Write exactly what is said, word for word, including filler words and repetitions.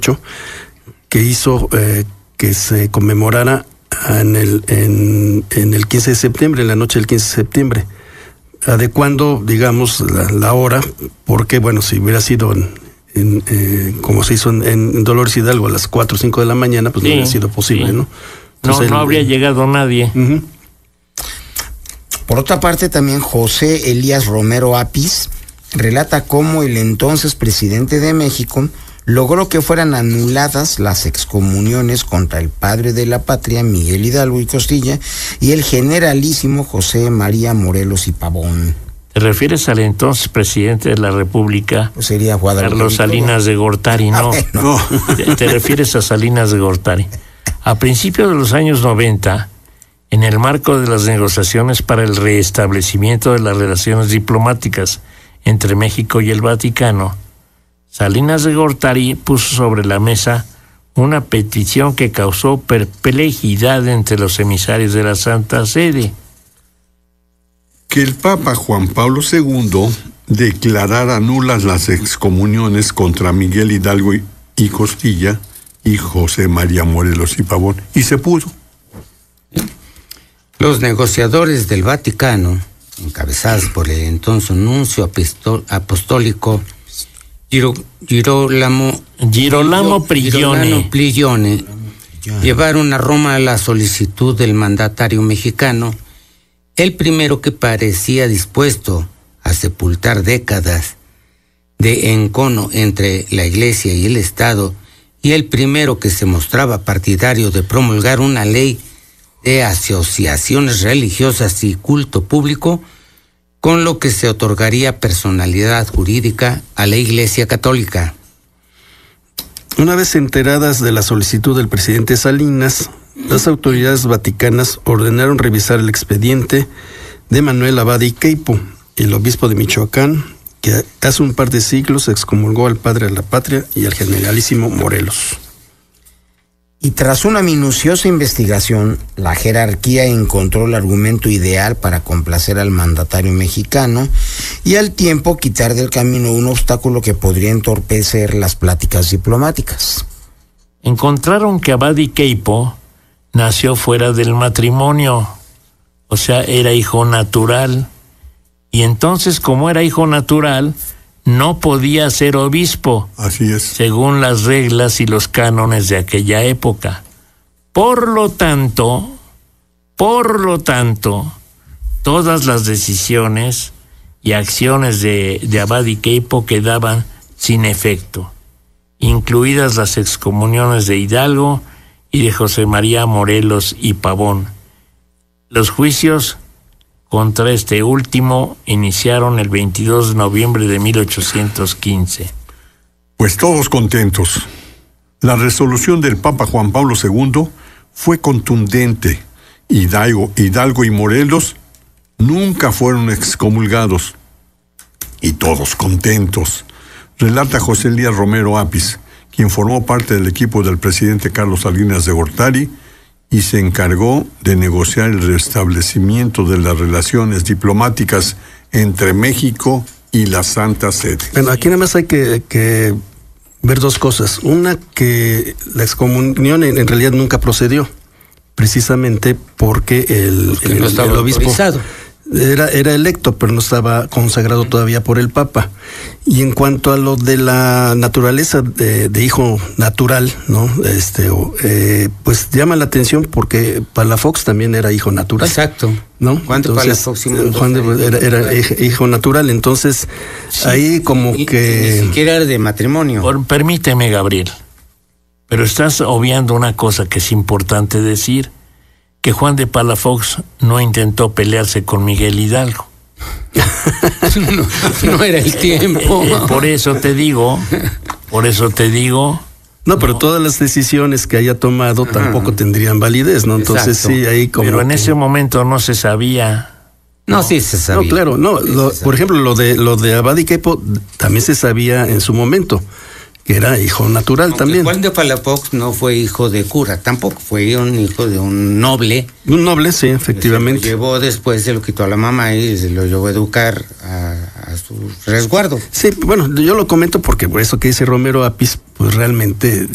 dieciocho, que hizo eh, que se conmemorara en el, en, en el quince de septiembre, en la noche del quince de septiembre, adecuando, digamos, la, la hora, porque, bueno, si hubiera sido en, en, eh, como se hizo en, en Dolores Hidalgo a las cuatro o cinco de la mañana, pues sí, no hubiera sido posible, sí. ¿no? Entonces, no, no el, habría llegado nadie. Uh-huh. Por otra parte, también José Elías Romero Apis relata cómo el entonces presidente de México logró que fueran anuladas las excomuniones contra el padre de la patria, Miguel Hidalgo y Costilla, y el generalísimo José María Morelos y Pavón. ¿Te refieres al entonces presidente de la República? Pues sería Guadalupe Carlos Salinas de Gortari, no. Ah, bueno. Te, te refieres a Salinas de Gortari. A principios de los años noventa, en el marco de las negociaciones para el restablecimiento de las relaciones diplomáticas entre México y el Vaticano, Salinas de Gortari puso sobre la mesa una petición que causó perplejidad entre los emisarios de la Santa Sede. Que el Papa Juan Pablo segundo declarara nulas las excomuniones contra Miguel Hidalgo y Costilla y José María Morelos y Pavón, y se pudo. Los negociadores del Vaticano, encabezados por el entonces nuncio apostólico Giro, Girolamo, Girolamo Prigione, Prigione, llevaron a Roma la solicitud del mandatario mexicano, el primero que parecía dispuesto a sepultar décadas de encono entre la Iglesia y el Estado, y el primero que se mostraba partidario de promulgar una ley de asociaciones religiosas y culto público, con lo que se otorgaría personalidad jurídica a la Iglesia Católica. Una vez enteradas de la solicitud del presidente Salinas, las autoridades vaticanas ordenaron revisar el expediente de Manuel Abad y Queipo, el obispo de Michoacán, que hace un par de siglos excomulgó al padre de la patria y al generalísimo Morelos. Y tras una minuciosa investigación, la jerarquía encontró el argumento ideal para complacer al mandatario mexicano y al tiempo quitar del camino un obstáculo que podría entorpecer las pláticas diplomáticas. Encontraron que Abad y Queipo nació fuera del matrimonio, o sea, era hijo natural, y entonces, como era hijo natural, no podía ser obispo. Así es. Según las reglas y los cánones de aquella época. Por lo tanto, por lo tanto, todas las decisiones y acciones de, de Abad y Queipo quedaban sin efecto, incluidas las excomuniones de Hidalgo y de José María Morelos y Pavón. Los juicios contra este último iniciaron el veintidós de noviembre de mil ochocientos quince. Pues todos contentos. La resolución del Papa Juan Pablo segundo fue contundente. Hidalgo, Hidalgo y Morelos nunca fueron excomulgados. Y todos contentos. Relata José Elías Romero Apis, quien formó parte del equipo del presidente Carlos Salinas de Gortari y se encargó de negociar el restablecimiento de las relaciones diplomáticas entre México y la Santa Sede. Bueno, aquí nada más hay que, que ver dos cosas. Una, que la excomunión en, en realidad nunca procedió, precisamente porque el, porque el, no estaba el obispo autorizado. Era, era electo, pero no estaba consagrado todavía por el Papa. Y en cuanto a lo de la naturaleza de, de hijo natural, ¿no? Este, eh, pues llama la atención porque Palafox también era hijo natural. Exacto. ¿No? Juan de Entonces, Palafox Juan de, era, era hijo natural, entonces sí, ahí como y, que... Ni siquiera era de matrimonio. Por, permíteme, Gabriel, pero estás obviando una cosa que es importante decir, que Juan de Palafox no intentó pelearse con Miguel Hidalgo. no, no era el tiempo. Por eso te digo, por eso te digo... No, pero no. Todas las decisiones que haya tomado Ajá. tampoco tendrían validez, ¿no? Entonces Exacto. sí, ahí como... Pero en que... ese momento no se sabía... No, sí se sabía. No, claro, no. Sí Lo, por ejemplo, lo de lo de Abad y Queipo también se sabía en su momento, que era hijo natural Aunque también. Juan de Palafox no fue hijo de cura, tampoco fue un hijo de un noble. Un noble, sí, efectivamente. Se lo llevó después, se lo quitó a la mamá y se lo llevó a educar a, a su resguardo. Sí, bueno, yo lo comento porque por eso que dice Romero Apis, pues realmente